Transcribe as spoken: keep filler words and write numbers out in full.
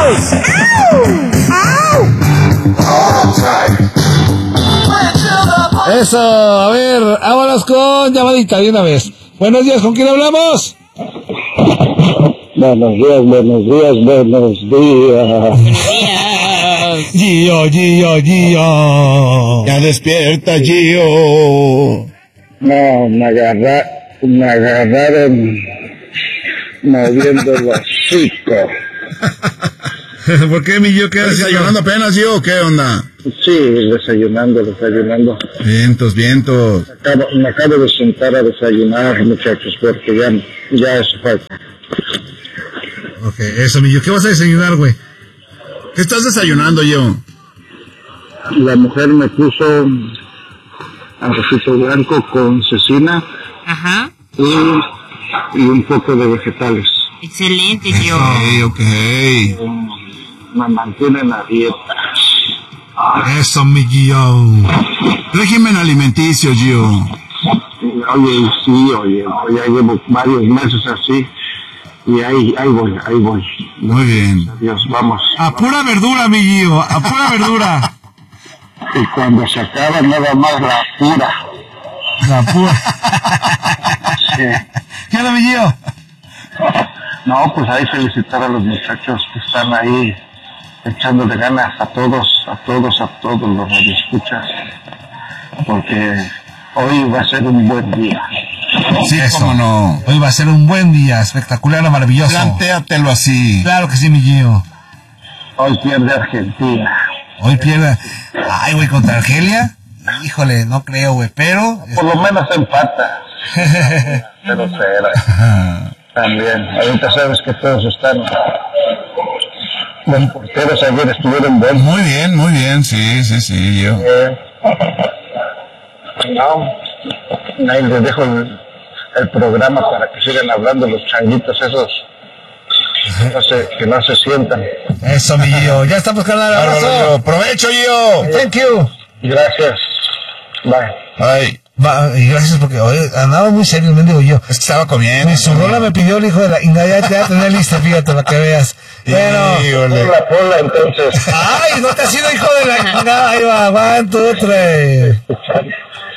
Eso, a ver, vámonos con llamadita de una vez. Buenos días, ¿con quién hablamos? Buenos días, buenos días, buenos días. Gio, Gio, Gio. Ya despierta, Gio. No, me agarra, me agarraron moviendo el hocico. ¿Por qué, mi Gio? ¿Qué estás desayunando apenas, Gio? ¿O qué onda? Sí, desayunando, desayunando. Vientos, vientos. Me acabo, me acabo de sentar a desayunar, muchachos, porque ya, ya eso falta. Ok, eso, mi Gio. ¿Qué vas a desayunar, güey? ¿Qué estás desayunando, Gio? La mujer me puso arrocito blanco con cecina. Ajá. Y, y un poco de vegetales. Excelente, Gio. Ok, ok. Me mantiene en la dieta. Eso, mi Gio. Régimen alimenticio, Gio. Oye, sí, oye, ya llevo varios meses así. Y ahí, ahí voy, ahí voy. Muy bien. Adiós, vamos. A pura verdura, mi Gio, a pura verdura. Y cuando se acaba nada más la pura. La pura. Sí. ¿Qué onda, mi Gio? No, pues ahí felicitar a los muchachos que están ahí echándole ganas a todos, a todos, a todos los radioescuchas. Porque hoy va a ser un buen día. Sí, Eso. cómo no. Hoy va a ser un buen día, espectacular, maravilloso. Plantéatelo así. Claro que sí, mi Gio. Hoy pierde Argentina. Hoy pierde. Ay, güey, contra Argelia. Híjole, no creo, güey, pero. Por lo menos empata. Pero cero. También. Ahorita sabes que todos están. Los porteros ayer estuvieron buenos. Muy bien, muy bien, sí, sí, sí, Gio. Eh, no, ahí les dejo el, el programa para que sigan hablando los changuitos esos. Que no se, que no se sientan. Eso, mi Gio. Ya estamos, carnal. Abrazo. Provecho, Gio. Thank you. Gracias. Bye. Ay. Va, y gracias porque hoy andaba muy serio, me digo yo. Es que estaba comiendo. Mi su rola me pidió el hijo de la. Y ya, ya tenía lista, fíjate, para que veas. Bueno. Híjole. Ponla, ponla entonces. Ay, no te has sido hijo de la. Ahí va, one, two, three.